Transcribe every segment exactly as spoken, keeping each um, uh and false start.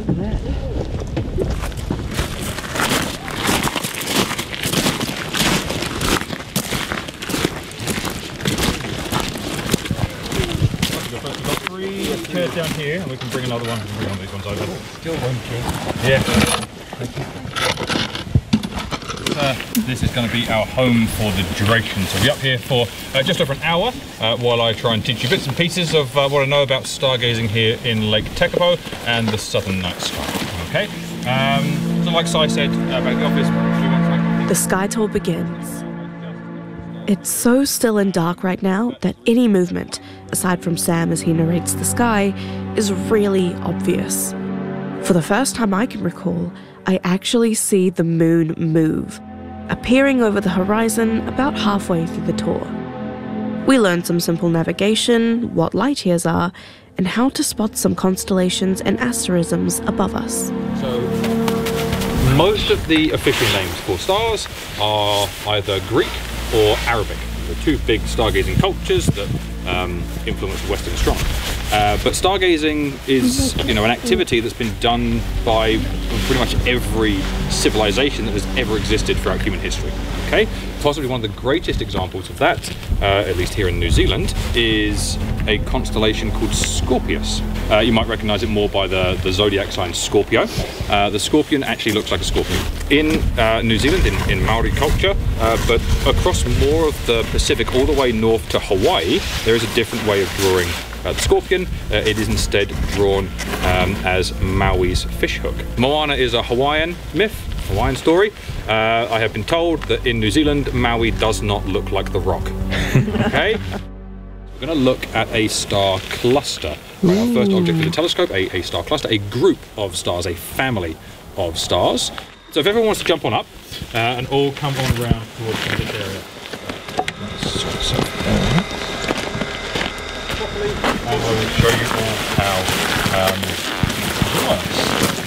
at that. We've got three chairs down here, and we can bring another one. We can bring one of these ones over. Still one chair. Yeah. Thank you. Uh, this is going to be our home for the duration. So we'll be up here for uh, just over an hour uh, while I try and teach you bits and pieces of uh, what I know about stargazing here in Lake Tekapo and the Southern Night Sky. Okay. Um, so like Si said uh, back at the office, we want to... The sky tour begins. It's so still and dark right now that any movement, aside from Sam as he narrates the sky, is really obvious. For the first time I can recall, I actually see the moon move, appearing over the horizon about halfway through the tour. We learn some simple navigation, what light years are, and how to spot some constellations and asterisms above us. So, most of the official names for stars are either Greek or Arabic, the two big stargazing cultures that um, influence Western astronomy. Uh, but stargazing is, you know, an activity that's been done by pretty much every civilization that has ever existed throughout human history. Okay, possibly one of the greatest examples of that, uh, at least here in New Zealand, is a constellation called Scorpius. Uh, you might recognise it more by the, the zodiac sign Scorpio. Uh, the scorpion actually looks like a scorpion. In uh, New Zealand, in, in Maori culture, uh, but across more of the Pacific all the way north to Hawaii, there is a different way of drawing Uh, the scorpion. Uh, it is instead drawn um, as Maui's fishhook. Moana is a Hawaiian myth, Hawaiian story. Uh, I have been told that in New Zealand, Maui does not look like the rock. Okay? We're going to look at a star cluster. Right, our first object with the telescope, a, a star cluster, a group of stars, a family of stars. So if everyone wants to jump on up uh, and all come on around towards this area. So, uh, and I will show you all how um, it works.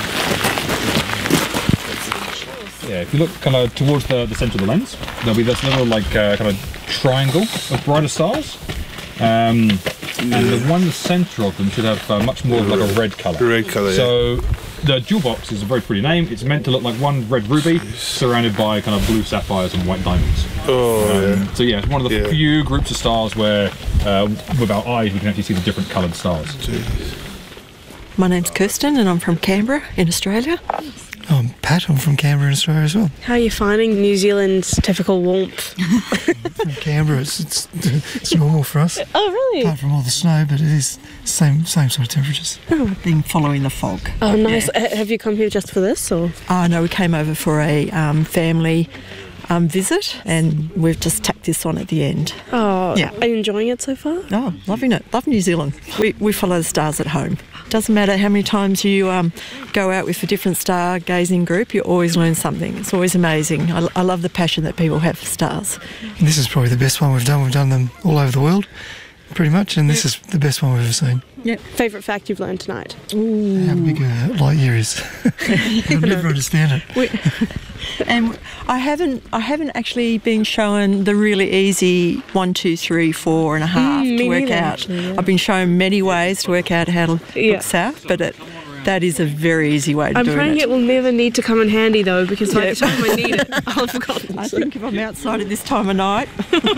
Yeah, if you look kind of towards the, the centre of the lens, there'll be this little like uh, kind of triangle of brighter stars. Um, and the one in the centre of them should have uh, much more of like a red colour. Red colour, So yeah. The jewel box is a very pretty name. It's meant to look like one red ruby surrounded by kind of blue sapphires and white diamonds. Oh, um, yeah. So yeah, it's one of the Yeah. few groups of stars where uh, with our eyes we can actually see the different coloured stars. Jeez. My name's Kirsten and I'm from Canberra in Australia. I'm Pat, I'm from Canberra in Australia as well. How are you finding New Zealand's typical warmth? From Canberra, it's, it's it's normal for us. Oh, really? Apart from all the snow, but it is same same sort of temperatures. I've been following the fog. Oh, nice. Yeah. Have you come here just for this, or? Oh, no, we came over for a um, family um, visit and we've just tacked this on at the end. Oh, yeah. Are you enjoying it so far? Oh, loving it. Love New Zealand. We, we follow the stars at home. Doesn't matter how many times you um, go out with a different stargazing group, you always learn something. It's always amazing. I, I love the passion that people have for stars. And this is probably the best one we've done. We've done them all over the world, pretty much, and this is the best one we've ever seen. Yep. Favourite fact you've learned tonight? Ooh. How big a light year is. You'll never understand it. We, and I haven't, I haven't actually been shown the really easy one, two, three, four and a half Mm, to me work neither, out. actually, yeah. I've been shown many ways to work out how to Yeah. look south, but it, that is a very easy way to I'm do it. praying it will never need to come in handy though, because by Yeah. the time I need it, I'll have forgotten. I think if I'm outside at this time of night.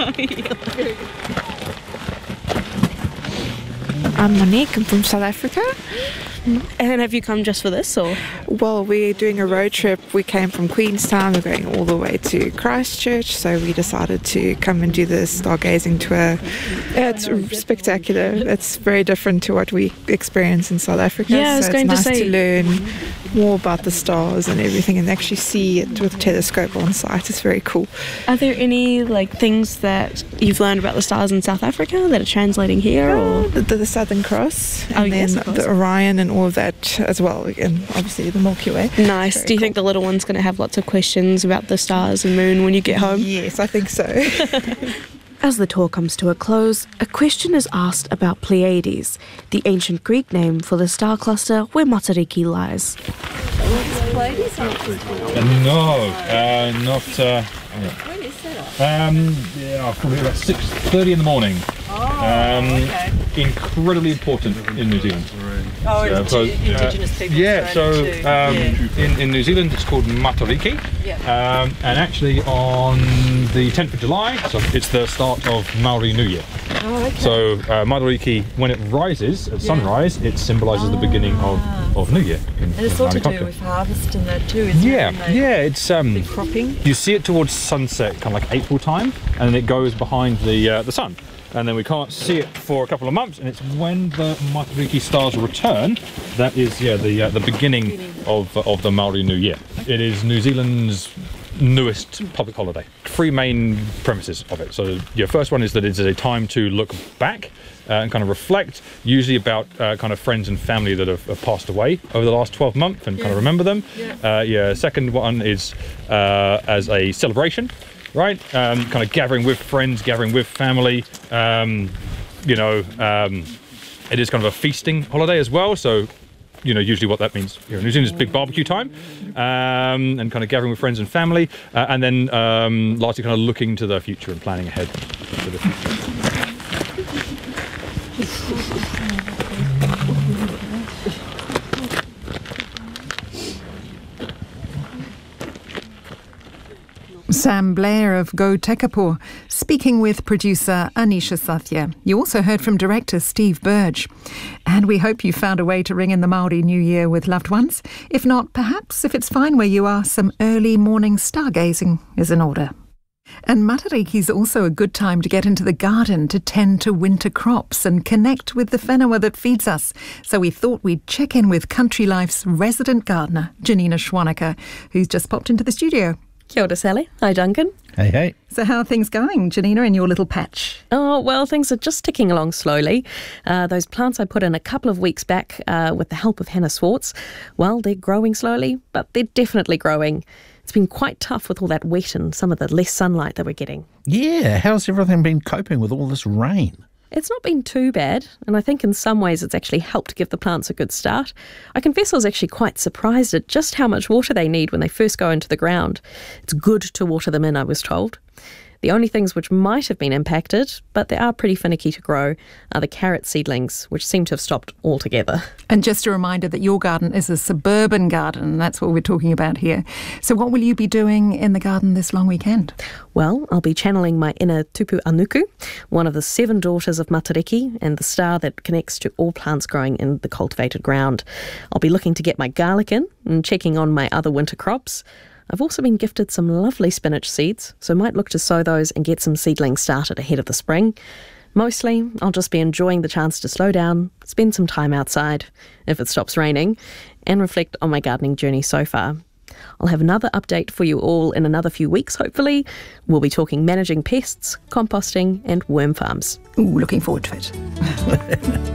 I'm Monique, I'm from South Africa. And have you come just for this, or? Well, we're doing a road trip. We came from Queenstown, we're going all the way to Christchurch, so we decided to come and do the stargazing tour. Yeah, it's spectacular. It's very different to what we experience in South Africa. Yeah, I was so going to it's nice say- to learn more about the stars and everything and actually see it with a telescope on site. It's very cool. Are there any like things that you've learned about the stars in South Africa that are translating here, or? The, the Southern Cross, and Oh, then yes, of course. the Orion and all of that as well, and obviously the Milky Way. Nice. Very Do you cool. think the little one's going to have lots of questions about the stars and moon when you get home? Yes, I think so. As the tour comes to a close, a question is asked about Pleiades, the ancient Greek name for the star cluster where Matariki lies. Uh, no, uh, not. Uh, When is that? um, yeah, probably about six thirty in the morning. Oh, Um, okay. Incredibly important in New Zealand. Oh, So, it's so, indi- indigenous people. Yeah, so Australia too. um, Yeah. in, in New Zealand it's called Matariki. Yeah. Um, and actually on the tenth of July, so it's the start of Maori New Year. Oh, okay. So uh, Matariki, when it rises at sunrise, it symbolises the beginning of, of New Year. In, and it's in all to Maori do culture. with harvest and that too, isn't Yeah, it? And they- yeah, it's um, the cropping. you see it towards sunset, kind of like April time, and then it goes behind the uh, the sun, and then we can't see it for a couple of months. And it's when the Matariki stars return that is, yeah, the uh, the beginning of of the Maori New Year. It is New Zealand's newest public holiday. Three main premises of it. So your first one is that it's a time to look back uh, and kind of reflect, usually about uh, kind of friends and family that have, have passed away over the last twelve months and kind of remember them. Yeah. Uh, yeah. Second one is uh, as a celebration, right? Um, kind of gathering with friends, gathering with family. Um, you know, um, it is kind of a feasting holiday as well. So, you know, usually what that means here in New Zealand is big barbecue time, um, and kind of gathering with friends and family, uh, and then um, lastly kind of looking to the future and planning ahead for the future. Sam Blair of Go Tekapō, speaking with producer Anisha Sathya. You also heard from director Steve Burge. And we hope you found a way to ring in the Māori New Year with loved ones. If not, perhaps, if it's fine where you are, some early morning stargazing is in order. And Matariki is also a good time to get into the garden to tend to winter crops and connect with the whenua that feeds us. So we thought we'd check in with Country Life's resident gardener, Janina Schwanecker, who's just popped into the studio. Kia ora, Sally. Hi, Duncan. Hey, hey. So how are things going, Janina, in your little patch? Oh, well, things are just ticking along slowly. Uh, those plants I put in a couple of weeks back uh, with the help of Hannah Swartz, well, they're growing slowly, but they're definitely growing. It's been quite tough with all that wet and some of the less sunlight that we're getting. Yeah, how's everything been coping with all this rain? It's not been too bad, and I think in some ways it's actually helped give the plants a good start. I confess I was actually quite surprised at just how much water they need when they first go into the ground. It's good to water them in, I was told. The only things which might have been impacted, but they are pretty finicky to grow, are the carrot seedlings, which seem to have stopped altogether. And just a reminder that your garden is a suburban garden, and that's what we're talking about here. So what will you be doing in the garden this long weekend? Well, I'll be channeling my inner Tupu Anuku, one of the seven daughters of Matariki and the star that connects to all plants growing in the cultivated ground. I'll be looking to get my garlic in and checking on my other winter crops. I've also been gifted some lovely spinach seeds, so might look to sow those and get some seedlings started ahead of the spring. Mostly, I'll just be enjoying the chance to slow down, spend some time outside, if it stops raining, and reflect on my gardening journey so far. I'll have another update for you all in another few weeks, hopefully. We'll be talking managing pests, composting, and worm farms. Ooh, looking forward to it.